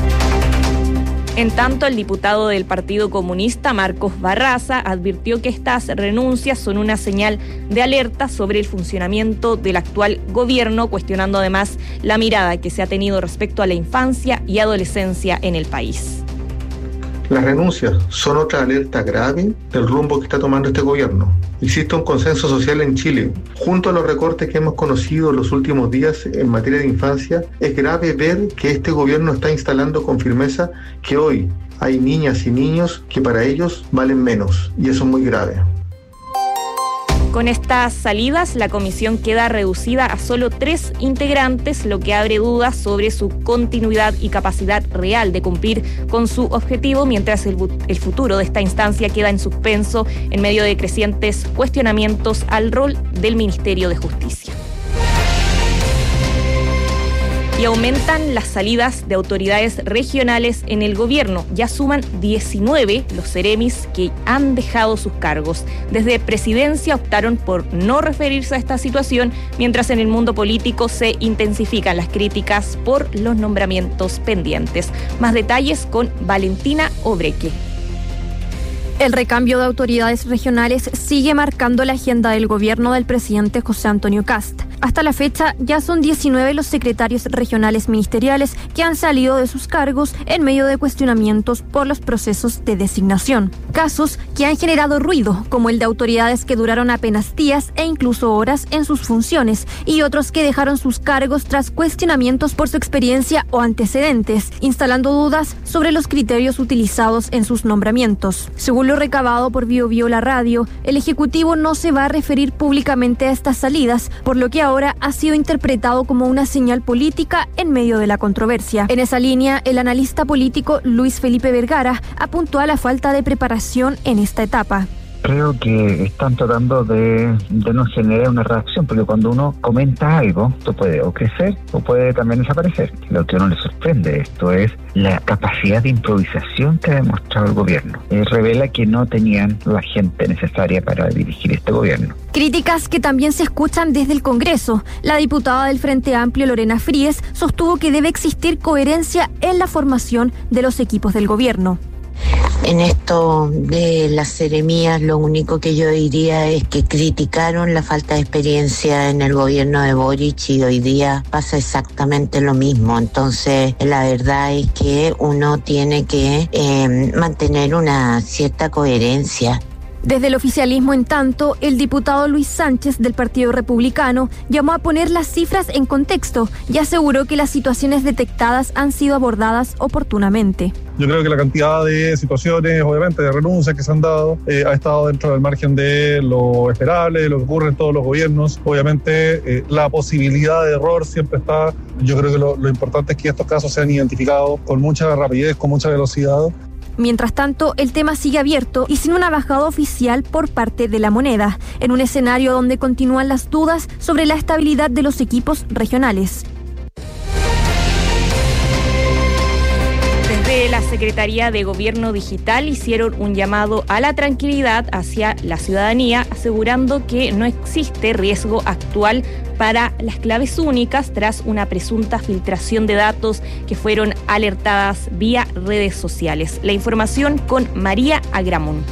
Speaker 4: En tanto, el diputado del Partido Comunista, Marcos Barraza, advirtió que estas renuncias son una señal de alerta sobre el funcionamiento del actual gobierno, cuestionando además la mirada que se ha tenido respecto a la infancia y adolescencia en el país.
Speaker 23: Las renuncias son otra alerta grave del rumbo que está tomando este gobierno. Existe un consenso social en Chile. Junto a los recortes que hemos conocido en los últimos días en materia de infancia, es grave ver que este gobierno está instalando con firmeza que hoy hay niñas y niños que para ellos valen menos, y eso es muy grave.
Speaker 4: Con estas salidas, la comisión queda reducida a solo tres integrantes, lo que abre dudas sobre su continuidad y capacidad real de cumplir con su objetivo, mientras el, el futuro de esta instancia queda en suspenso en medio de crecientes cuestionamientos al rol del Ministerio de Justicia. Y aumentan las salidas de autoridades regionales en el gobierno. Ya suman diecinueve los seremis que han dejado sus cargos. Desde Presidencia optaron por no referirse a esta situación, mientras en el mundo político se intensifican las críticas por los nombramientos pendientes. Más detalles con Valentina Obreque.
Speaker 3: El recambio de autoridades regionales sigue marcando la agenda del gobierno del presidente José Antonio Kast. Hasta la fecha, ya son diecinueve los secretarios regionales ministeriales que han salido de sus cargos en medio de cuestionamientos por los procesos de designación. Casos que han generado ruido, como el de autoridades que duraron apenas días e incluso horas en sus funciones, y otros que dejaron sus cargos tras cuestionamientos por su experiencia o antecedentes, instalando dudas sobre los criterios utilizados en sus nombramientos. Según lo recabado por Bio Bio La Radio, el Ejecutivo no se va a referir públicamente a estas salidas, por lo que ahora ha sido interpretado como una señal política en medio de la controversia. En esa línea, el analista político Luis Felipe Vergara apuntó a la falta de preparación en esta etapa.
Speaker 10: Creo que están tratando de, de no generar una reacción, porque cuando uno comenta algo, esto puede o crecer o puede también desaparecer. Lo que a uno le sorprende de esto es la capacidad de improvisación que ha demostrado el gobierno. Eh, revela que no tenían la gente necesaria para dirigir este gobierno.
Speaker 3: Críticas que también se escuchan desde el Congreso. La diputada del Frente Amplio, Lorena Fríes, sostuvo que debe existir coherencia en la formación de los equipos del gobierno.
Speaker 1: En esto de las seremías, lo único que yo diría es que criticaron la falta de experiencia en el gobierno de Boric y hoy día pasa exactamente lo mismo. Entonces, la verdad es que uno tiene que eh, mantener una cierta coherencia.
Speaker 3: Desde el oficialismo, en tanto, el diputado Luis Sánchez del Partido Republicano llamó a poner las cifras en contexto y aseguró que las situaciones detectadas han sido abordadas oportunamente.
Speaker 11: Yo creo que la cantidad de situaciones, obviamente, de renuncias que se han dado, eh, ha estado dentro del margen de lo esperable, de lo que ocurre en todos los gobiernos. Obviamente, eh, la posibilidad de error siempre está. Yo creo que lo, lo importante es que estos casos sean identificados con mucha rapidez, con mucha velocidad.
Speaker 3: Mientras tanto, el tema sigue abierto y sin una bajada oficial por parte de la moneda, en un escenario donde continúan las dudas sobre la estabilidad de los equipos regionales.
Speaker 4: Desde la Secretaría de Gobierno Digital hicieron un llamado a la tranquilidad hacia la ciudadanía, asegurando que no existe riesgo actual para las claves únicas tras una presunta filtración de datos que fueron alertadas vía redes sociales. La información con María Agramón.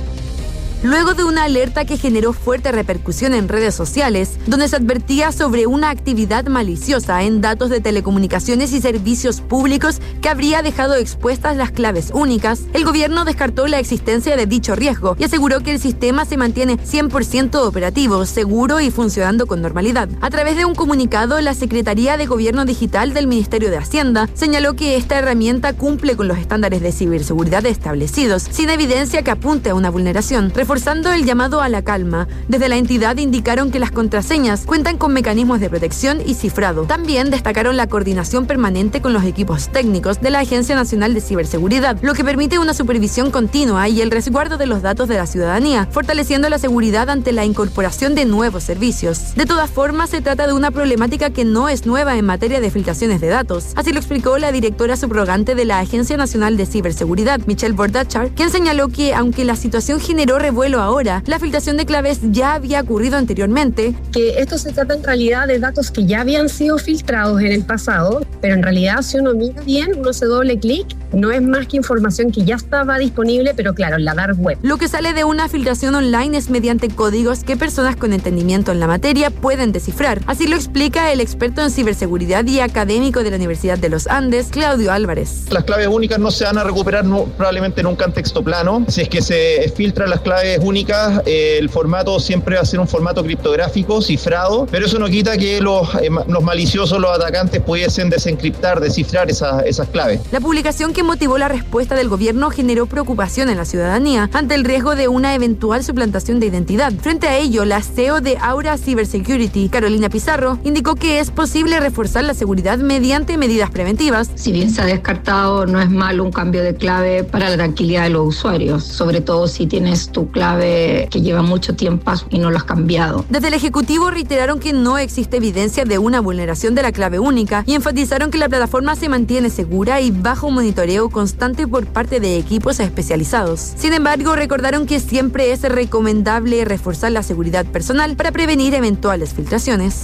Speaker 13: Luego de una alerta que generó fuerte repercusión en redes sociales, donde se advertía sobre una actividad maliciosa en datos de telecomunicaciones y servicios públicos que habría dejado expuestas las claves únicas, el gobierno descartó la existencia de dicho riesgo y aseguró que el sistema se mantiene cien por ciento operativo, seguro y funcionando con normalidad. A través de un comunicado, la Secretaría de Gobierno Digital del Ministerio de Hacienda señaló que esta herramienta cumple con los estándares de ciberseguridad establecidos, sin evidencia que apunte a una vulneración. Reforzando el llamado a la calma, desde la entidad indicaron que las contraseñas cuentan con mecanismos de protección y cifrado. También destacaron la coordinación permanente con los equipos técnicos de la Agencia Nacional de Ciberseguridad, lo que permite una supervisión continua y el resguardo de los datos de la ciudadanía, fortaleciendo la seguridad ante la incorporación de nuevos servicios. De todas formas, se trata de una problemática que no es nueva en materia de filtraciones de datos. Así lo explicó la directora subrogante de la Agencia Nacional de Ciberseguridad, Michelle Bordachar, quien señaló que, aunque la situación generó revuelo ahora, la filtración de claves ya había ocurrido anteriormente.
Speaker 14: Que esto se trata en realidad de datos que ya habían sido filtrados en el pasado, pero en realidad si uno mira bien, uno hace doble clic, no es más que información que ya estaba disponible, pero claro, en la dark web.
Speaker 13: Lo que sale de una filtración online es mediante códigos que personas con entendimiento en la materia pueden descifrar. Así lo explica el experto en ciberseguridad y académico de la Universidad de los Andes, Claudio Álvarez.
Speaker 18: Las claves únicas no se van a recuperar no, probablemente nunca en texto plano. Si es que se filtran las claves únicas, eh, el formato siempre va a ser un formato criptográfico, cifrado, pero eso no quita que los, eh, los maliciosos, los atacantes pudiesen desencriptar, descifrar esas, esas claves.
Speaker 13: La publicación que motivó la respuesta del gobierno generó preocupación en la ciudadanía ante el riesgo de una eventual suplantación de identidad. Frente a ello, la C E O de Aura Cybersecurity, Carolina Pizarro, indicó que es posible reforzar la seguridad mediante medidas preventivas.
Speaker 19: Si bien se ha descartado, no es malo un cambio de clave para la tranquilidad de los usuarios, sobre todo si tienes tu clave que lleva mucho tiempo y no lo has cambiado.
Speaker 13: Desde el Ejecutivo reiteraron que no existe evidencia de una vulneración de la clave única y enfatizaron que la plataforma se mantiene segura y bajo monitoreo constante por parte de equipos especializados. Sin embargo, recordaron que siempre es recomendable reforzar la seguridad personal para prevenir eventuales filtraciones.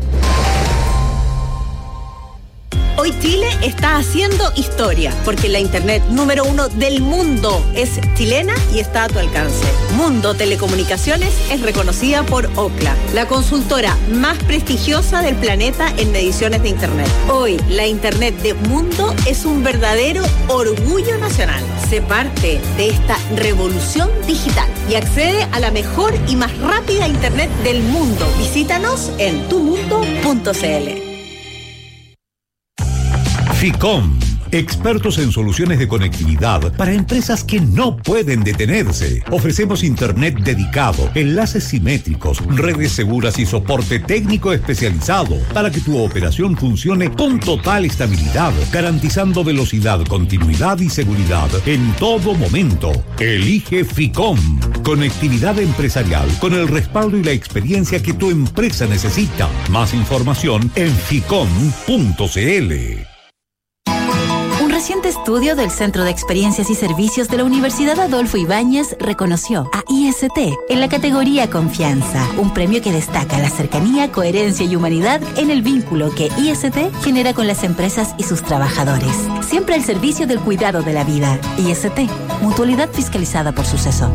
Speaker 21: Hoy Chile está haciendo historia, porque la internet número uno del mundo es chilena y está a tu alcance. Mundo Telecomunicaciones es reconocida por Ookla, la consultora más prestigiosa del planeta en mediciones de internet. Hoy, la internet de Mundo es un verdadero orgullo nacional. Sé parte de esta revolución digital y accede a la mejor y más rápida internet del mundo. Visítanos en tu mundo punto c l.
Speaker 27: Ficom,
Speaker 5: expertos en soluciones de conectividad para empresas que no pueden detenerse. Ofrecemos internet dedicado, enlaces simétricos, redes seguras y soporte técnico especializado para que tu operación funcione con total estabilidad, garantizando velocidad, continuidad y seguridad en todo momento. Elige Ficom. Conectividad empresarial con el respaldo y la experiencia que tu empresa necesita. Más información en ficom punto cl.
Speaker 7: Un reciente estudio del Centro de Experiencias y Servicios de la Universidad Adolfo Ibáñez reconoció a I S T en la categoría Confianza, un premio que destaca la cercanía, coherencia y humanidad en el vínculo que I S T genera con las empresas y sus trabajadores. Siempre al servicio del cuidado de la vida. I S T, mutualidad fiscalizada por Suceso.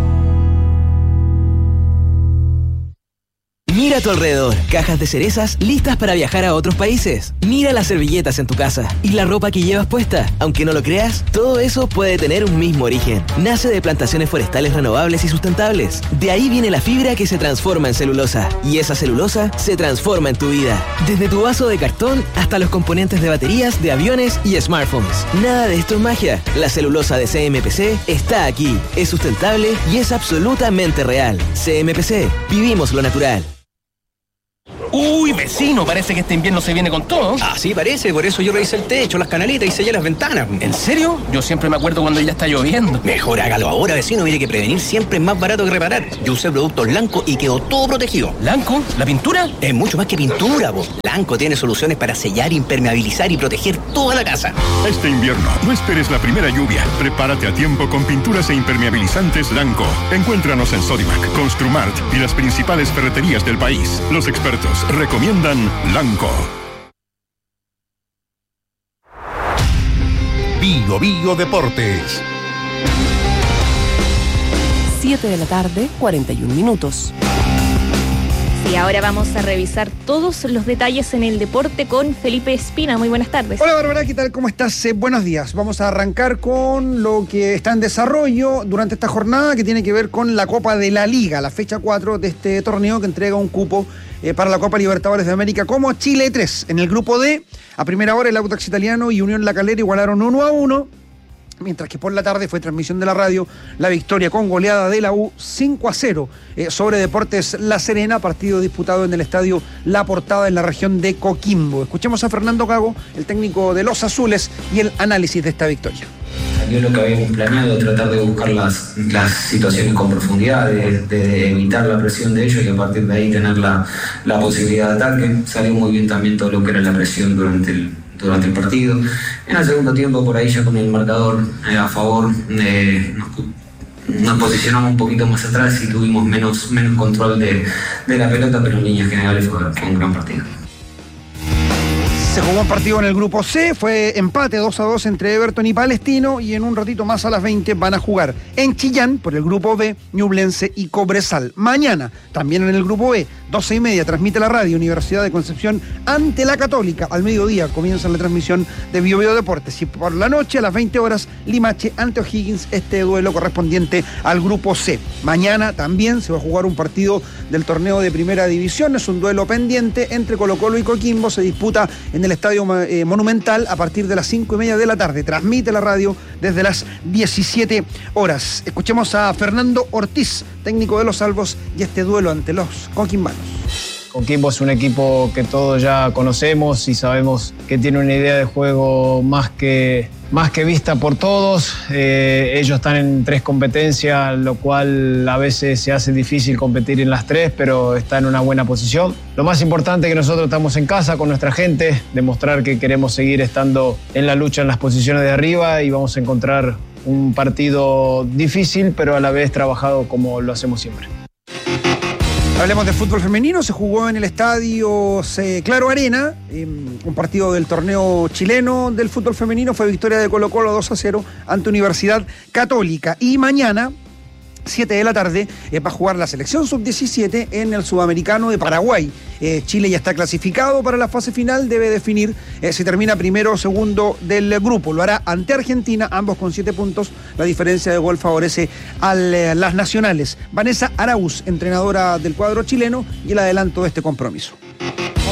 Speaker 8: Mira a tu alrededor, cajas de cerezas listas para viajar a otros países. Mira las servilletas en tu casa y la ropa que llevas puesta. Aunque no lo creas, todo eso puede tener un mismo origen. Nace de plantaciones forestales renovables y sustentables. De ahí viene la fibra que se transforma en celulosa. Y esa celulosa se transforma en tu vida. Desde tu vaso de cartón hasta los componentes de baterías, de aviones y smartphones. Nada de esto es magia. La celulosa de C M P C está aquí. Es sustentable y es absolutamente real. C M P C. Vivimos lo natural.
Speaker 12: Uy, vecino, parece que este invierno se viene con todo.
Speaker 16: Así parece, por eso yo revisé el techo, las canaletas y sellé las ventanas.
Speaker 12: ¿En serio? Yo siempre me acuerdo cuando ya está lloviendo.
Speaker 16: Mejor hágalo ahora, vecino, mire que prevenir siempre es más barato que reparar. Yo usé productos Lanco y quedó todo protegido.
Speaker 12: ¿Lanco? ¿La pintura?
Speaker 16: Es mucho más que pintura, vos. Lanco tiene soluciones para sellar, impermeabilizar y proteger toda la casa.
Speaker 22: Este invierno, no esperes la primera lluvia. Prepárate a tiempo con pinturas e impermeabilizantes Lanco. Encuéntranos en Sodimac, Construmart y las principales ferreterías del país. Los expertos recomiendan Lanco.
Speaker 5: Bio Bio Deportes.
Speaker 2: siete de la tarde, cuarenta y un minutos.
Speaker 4: Y ahora vamos a revisar todos los detalles en el deporte con Felipe Espina. Muy buenas tardes.
Speaker 24: Hola Bárbara, ¿qué tal? ¿Cómo estás? Eh, buenos días. Vamos a arrancar con lo que está en desarrollo durante esta jornada que tiene que ver con la Copa de la Liga, la fecha cuatro de este torneo que entrega un cupo eh, para la Copa Libertadores de América como Chile tres. En el grupo D, a primera hora el Audax Italiano y Unión La Calera igualaron uno a uno. Mientras que por la tarde fue transmisión de la radio la victoria con goleada de la U cinco a cero eh, sobre Deportes La Serena, partido disputado en el estadio La Portada en la región de Coquimbo. Escuchemos a Fernando Gago, el técnico de los azules, y el análisis de esta victoria.
Speaker 25: Salió lo que habíamos planeado, tratar de buscar las, las situaciones con profundidad, de, de evitar la presión de ellos y a partir de ahí tener la, la posibilidad de ataque. Salió muy bien también todo lo que era la presión durante el durante el partido. En el segundo tiempo, por ahí ya con el marcador eh, a favor, eh, nos, nos posicionamos un poquito más atrás y tuvimos menos, menos control de, de la pelota, pero en líneas generales fue, fue un gran partido.
Speaker 24: Se jugó un partido en el grupo C, fue empate dos a dos entre Everton y Palestino, y en un ratito más a las veinte van a jugar en Chillán por el grupo B, Ñublense y Cobresal. Mañana, también en el grupo B, doce y media, transmite la radio Universidad de Concepción ante la Católica. Al mediodía comienza la transmisión de Bio Bio Deportes, y por la noche a las veinte horas Limache ante O'Higgins, este duelo correspondiente al grupo C. Mañana también se va a jugar un partido del torneo de Primera División, es un duelo pendiente entre Colo-Colo y Coquimbo, se disputa en el Estadio eh, Monumental a partir de las cinco y media de la tarde. Transmite la radio desde las diecisiete horas. Escuchemos a Fernando Ortiz, técnico de los Salvos, y este duelo ante los coquimbanos.
Speaker 29: Coquimbo es un equipo que todos ya conocemos y sabemos que tiene una idea de juego más que, más que vista por todos. Eh, ellos están en tres competencias, lo cual a veces se hace difícil competir en las tres, pero está en una buena posición. Lo más importante es que nosotros estamos en casa con nuestra gente, demostrar que queremos seguir estando en la lucha en las posiciones de arriba y vamos a encontrar un partido difícil, pero a la vez trabajado como lo hacemos siempre.
Speaker 24: Hablemos de fútbol femenino, se jugó en el estadio Claro Arena, eh, un partido del torneo chileno del fútbol femenino, fue victoria de Colo-Colo dos a cero ante Universidad Católica. Y mañana, siete de la tarde, eh, va a jugar la selección sub diecisiete en el Sudamericano de Paraguay. Eh, Chile ya está clasificado para la fase final, debe definir eh, si termina primero o segundo del grupo. Lo hará ante Argentina, ambos con siete puntos. La diferencia de gol favorece a eh, las nacionales. Vanessa Araúz, entrenadora del cuadro chileno, y el adelanto de este compromiso.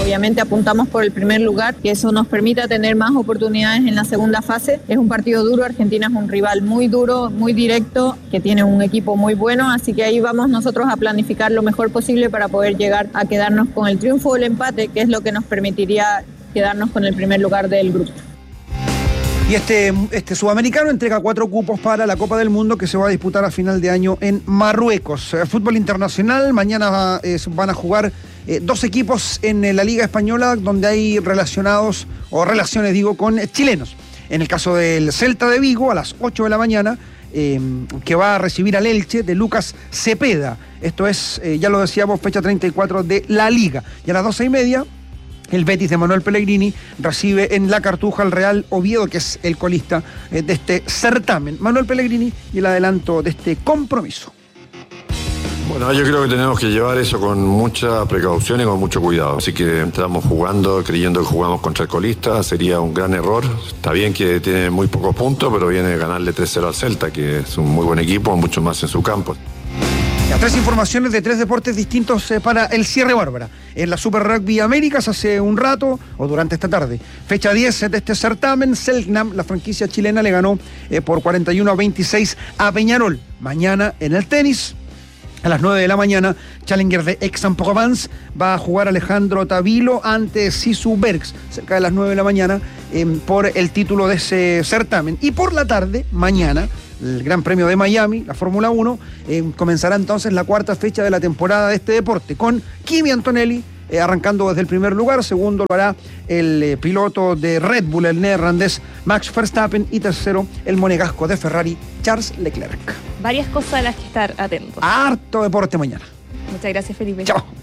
Speaker 6: Obviamente apuntamos por el primer lugar, que eso nos permita tener más oportunidades en la segunda fase. Es un partido duro, Argentina es un rival muy duro, muy directo, que tiene un equipo muy bueno, así que ahí vamos nosotros a planificar lo mejor posible para poder llegar a quedarnos con el triunfo o el empate, que es lo que nos permitiría quedarnos con el primer lugar del grupo.
Speaker 24: Y este, este sudamericano entrega cuatro cupos para la Copa del Mundo que se va a disputar a final de año en Marruecos. Eh, fútbol internacional, mañana eh, van a jugar eh, dos equipos en eh, la Liga Española donde hay relacionados, o relaciones digo, con eh, chilenos. En el caso del Celta de Vigo, a las ocho de la mañana, eh, que va a recibir al Elche de Lucas Cepeda. Esto es, eh, ya lo decíamos, fecha treinta y cuatro de la Liga. Y a las doce y media... el Betis de Manuel Pellegrini recibe en la Cartuja al Real Oviedo, que es el colista eh, de este certamen. Manuel Pellegrini y el adelanto de este compromiso.
Speaker 9: Bueno, yo creo que tenemos que llevar eso con mucha precaución y con mucho cuidado. Así que entramos jugando, creyendo que jugamos contra el colista, sería un gran error. Está bien que tiene muy pocos puntos, pero viene a ganarle tres cero al Celta, que es un muy buen equipo, mucho más en su campo.
Speaker 24: Tres informaciones de tres deportes distintos eh, para el cierre, Bárbara. En la Super Rugby Américas hace un rato, o durante esta tarde, fecha diez de este certamen, Selknam, la franquicia chilena, le ganó eh, por cuarenta y uno a veintiséis a Peñarol. Mañana en el tenis, a las nueve de la mañana, Challenger de Aix-en-Provence va a jugar Alejandro Tavilo ante Sisu Bergs, cerca de las nueve de la mañana, eh, por el título de ese certamen. Y por la tarde, mañana, el Gran Premio de Miami, la Fórmula uno, eh, comenzará entonces la cuarta fecha de la temporada de este deporte, con Kimi Antonelli eh, arrancando desde el primer lugar, segundo lo hará el eh, piloto de Red Bull, el neerlandés Max Verstappen, y tercero el monegasco de Ferrari, Charles Leclerc.
Speaker 4: Varias cosas a las que estar atentos.
Speaker 24: Harto deporte mañana.
Speaker 4: Muchas gracias, Felipe.
Speaker 24: Chao.